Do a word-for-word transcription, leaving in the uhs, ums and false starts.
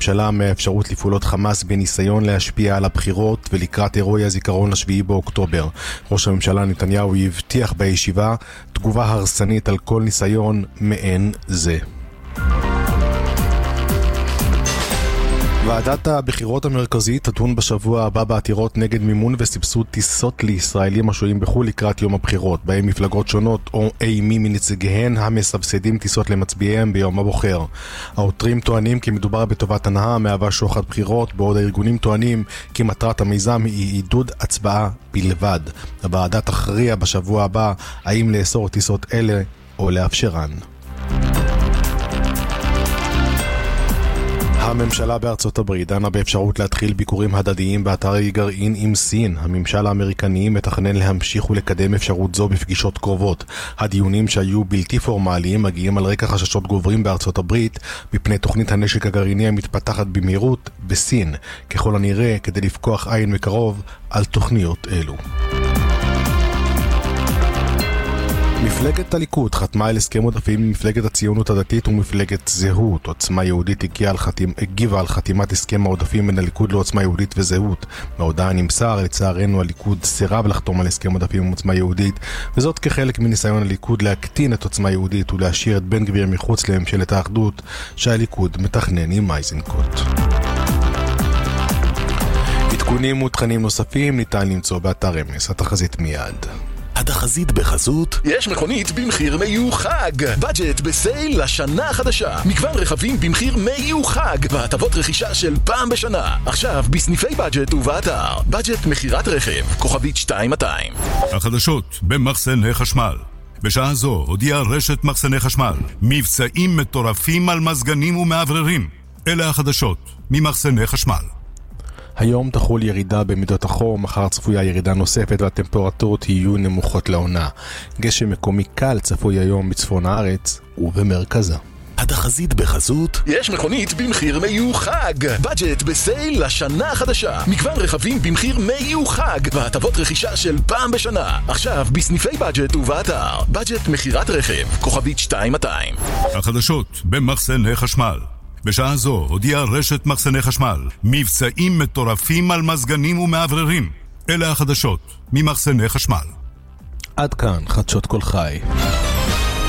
הממשלה מהאפשרות לפעולות חמאס בניסיון להשפיע על הבחירות ולקראת אירועי הזיכרון לשביעי באוקטובר. ראש הממשלה נתניהו הבטיח בישיבה תגובה הרסנית על כל ניסיון מעין זה. ועדת הבחירות המרכזית תדון בשבוע הבא בעתירות נגד מימון וסבסוד טיסות לישראלים השוהים בחו"ל לקראת יום הבחירות, בהם מפלגות שונות או אי מי מנציגיהן המסבסדים טיסות למצביעיהם ביום הבוחר. העותרים טוענים כי מדובר בטובת הנאה מהווה שוחד בחירות, בעוד הארגונים טוענים כי מטרת המיזם היא עידוד הצבעה בלבד. הוועדה תכריע בשבוע הבא האם לאסור טיסות אלה או לאפשרן. הממשלה בארצות הברית דנה באפשרות להתחיל ביקורים הדדיים באתרי גרעין עם סין. הממשל האמריקני מתכנן להמשיך ולקדם אפשרות זו בפגישות קרובות. הדיונים שהיו בלתי פורמליים מגיעים על רקע חששות גוברים בארצות הברית מפני תוכנית הנשק הגרעיני המתפתחת במהירות בסין, ככל הנראה כדי לפקוח עין מקרוב על תוכניות אלו. מפלגת הליכוד חתמה על הסכם עודפים עם מפלגת הציונות הדתית ומפלגת זהות. עוצמה יהודית הגיעה על חתימ... הגיבה על חתימת הסכם העודפים בין הליכוד לעוצמה יהודית וזהות. מההודעה נמסר, לצערנו הליכוד סירב לחתום על הסכם עודפים עם עוצמה יהודית, וזאת כחלק מניסיון הליכוד להקטין את עוצמה יהודית ולהשאיר את בן גביר מחוץ לממשלת האחדות שהליכוד מתכנן עם איזנקוט. עדכונים ותכנים נוספים ניתן למצוא באתר אמס. התחזית מיד. התחזית בחסות, יש מכונית במחיר מיוחד, בדג'ט בסייל לשנה החדשה, מגוון רכבים במחיר מיוחד והטבות רכישה של פעם בשנה. עכשיו בסניפי בדג'ט ובאתר בדג'ט מחירת רכב כוכבית שתיים מאתיים. החדשות במחסני חשמל. בשעה זו הודיעה רשת מחסני חשמל מבצעים מטורפים על מזגנים ומעבררים. אלה החדשות ממחסני חשמל. היום תחול ירידה במידות החום, מחר צפויה ירידה נוספת והטמפרטורות יהיו נמוכות לעונה. גשם מקומי קל צפוי היום בצפון הארץ ובמרכזה. התחזית בחסות, יש מכונית במחיר מיוחד, בדג'ט בסייל לשנה החדשה, מגוון רכבים במחיר מיוחד והטבות רכישה של פעם בשנה. עכשיו בסניפי בדג'ט ובאתר בדג'ט מחירת רכב כוכבית שתיים מאתיים. החדשות במחסני חשמל. בשעה זו הודיעה רשת מחסני חשמל מבצעים מטורפים על מזגנים ומעבררים. אלה החדשות ממחסני חשמל. עד כאן חדשות כל חי.